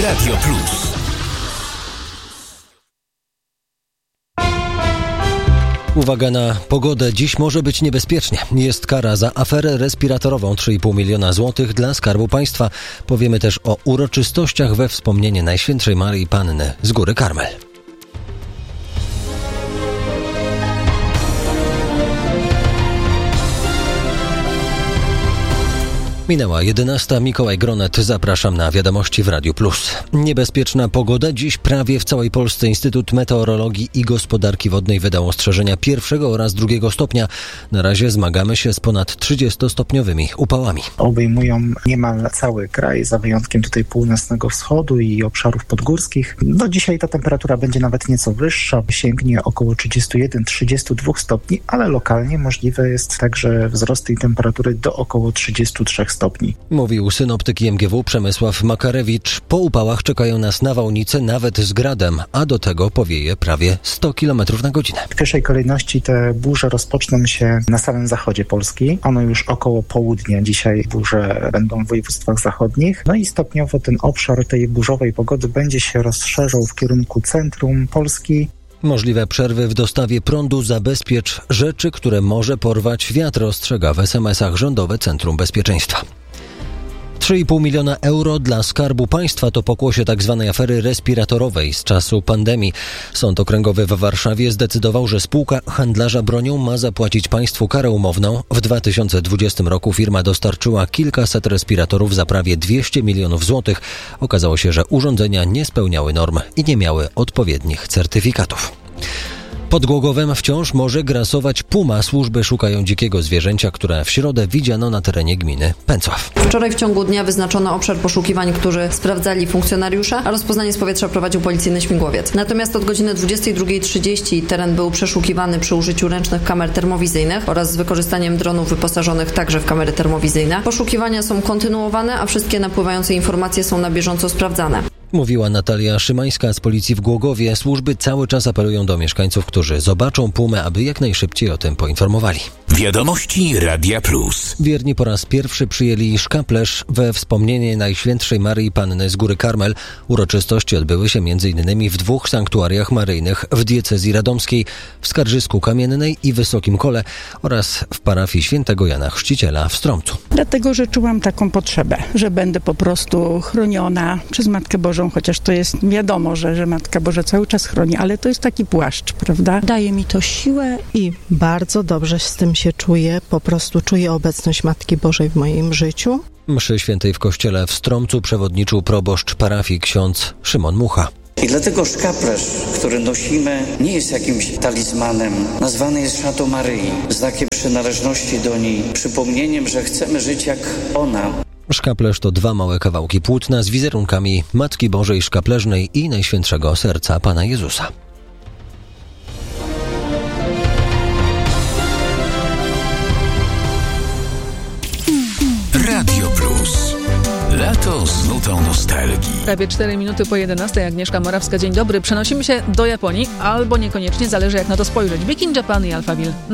Radio Plus. Uwaga na pogodę. Dziś może być niebezpiecznie. Jest kara za aferę respiratorową 3,5 miliona złotych dla Skarbu Państwa. Powiemy też o uroczystościach we wspomnienie Najświętszej Maryi Panny z Góry Karmel. Minęła 11. Mikołaj Gronet. Zapraszam na wiadomości w Radiu Plus. Niebezpieczna pogoda. Dziś prawie w całej Polsce Instytut Meteorologii i Gospodarki Wodnej wydał ostrzeżenia 1. oraz 2. stopnia. Na razie zmagamy się z ponad 30-stopniowymi upałami. Obejmują niemal cały kraj, za wyjątkiem tutaj północnego wschodu i obszarów podgórskich. Dzisiaj ta temperatura będzie nawet nieco wyższa, sięgnie około 31-32 stopni, ale lokalnie możliwe jest także wzrost tej temperatury do około 33 stopni. Mówił synoptyk MGW Przemysław Makarewicz. Po upałach czekają nas nawałnice nawet z gradem, a do tego powieje prawie 100 km na godzinę. W pierwszej kolejności te burze rozpoczną się na samym zachodzie Polski. One już około południa dzisiaj burze będą w województwach zachodnich. No i stopniowo ten obszar tej burzowej pogody będzie się rozszerzał w kierunku centrum Polski. Możliwe przerwy w dostawie prądu. Zabezpiecz rzeczy, które może porwać wiatr, ostrzega w SMS-ach Rządowe Centrum Bezpieczeństwa. 3,5 miliona euro dla Skarbu Państwa to pokłosie tzw. afery respiratorowej z czasu pandemii. Sąd Okręgowy w Warszawie zdecydował, że spółka handlarza bronią ma zapłacić państwu karę umowną. W 2020 roku firma dostarczyła kilkaset respiratorów za prawie 200 milionów złotych. Okazało się, że urządzenia nie spełniały norm i nie miały odpowiednich certyfikatów. Pod Głogowem wciąż może grasować puma. Służby szukają dzikiego zwierzęcia, które w środę widziano na terenie gminy Pęcław. Wczoraj w ciągu dnia wyznaczono obszar poszukiwań, który sprawdzali funkcjonariusze, a rozpoznanie z powietrza prowadził policyjny śmigłowiec. Natomiast od godziny 22:30 teren był przeszukiwany przy użyciu ręcznych kamer termowizyjnych oraz z wykorzystaniem dronów wyposażonych także w kamery termowizyjne. Poszukiwania są kontynuowane, a wszystkie napływające informacje są na bieżąco sprawdzane. Mówiła Natalia Szymańska z policji w Głogowie. Służby cały czas apelują do mieszkańców, którzy zobaczą pumę, aby jak najszybciej o tym poinformowali. Wiadomości Radia Plus. Wierni po raz pierwszy przyjęli szkaplerz we wspomnienie Najświętszej Maryi Panny z Góry Karmel. Uroczystości odbyły się m.in. w 2 sanktuariach maryjnych w diecezji radomskiej, w Skarżysku Kamiennej i Wysokim Kole oraz w parafii Świętego Jana Chrzciciela w Stromcu. Dlatego, że czułam taką potrzebę, że będę po prostu chroniona przez Matkę Bożą, chociaż to jest wiadomo, że Matka Boża cały czas chroni, ale to jest taki płaszcz, prawda? Daje mi to siłę i bardzo dobrze z tym się czuję. Po prostu czuję obecność Matki Bożej w moim życiu. Mszy świętej w kościele w Stromcu przewodniczył proboszcz parafii ksiądz Szymon Mucha. I dlatego szkaplerz, który nosimy, nie jest jakimś talizmanem. Nazwany jest szatą Maryi, znakiem przynależności do niej, przypomnieniem, że chcemy żyć jak ona. Szkaplerz to 2 małe kawałki płótna z wizerunkami Matki Bożej Szkaplerznej i Najświętszego Serca Pana Jezusa. Radio Plus. Lato z nutą nostalgii. Prawie 4 minuty po 11. Agnieszka Morawska. Dzień dobry. Przenosimy się do Japonii, albo niekoniecznie, zależy jak na to spojrzeć. Big in Japan i Alphaville.